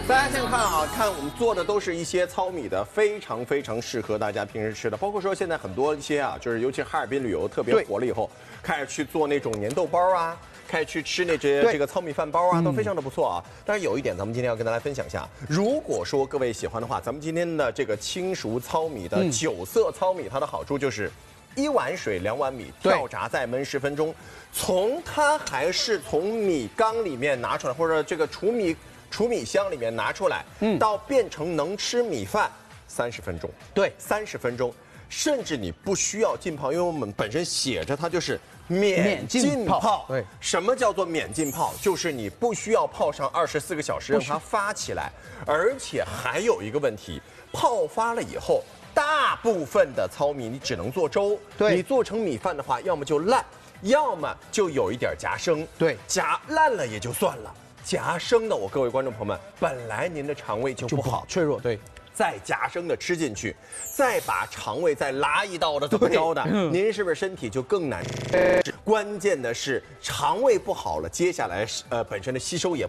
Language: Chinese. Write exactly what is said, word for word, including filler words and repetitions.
大家先看啊，看我们做的都是一些糙米的，非常非常适合大家平时吃的。包括说现在很多一些啊，就是尤其哈尔滨旅游特别火了以后，开始去做那种粘豆包啊，开始去吃那些这个糙米饭包啊，都非常的不错啊。但是有一点，咱们今天要跟大家分享一下，如果说各位喜欢的话，咱们今天的这个轻熟糙米的九色糙米，它的好处就是。一碗水，两碗米，跳炸再焖十分钟。从它还是从米缸里面拿出来，或者这个储米储米箱里面拿出来，嗯，到变成能吃米饭，三十分钟。对，三十分钟，甚至你不需要浸泡，因为我们本身写着它就是免浸泡。对，什么叫做免浸泡？就是你不需要泡上二十四个小时让它发起来，而且还有一个问题，泡发了以后。大部分的糙米你只能做粥，对，你做成米饭的话，要么就烂，要么就有一点夹生。对，夹烂了也就算了，夹生的我各位观众朋友们，本来您的肠胃就不好，脆弱，对，再夹生的吃进去，再把肠胃再拉一刀的怎么着的，您是不是身体就更难？关键的是肠胃不好了，接下来呃本身的吸收也。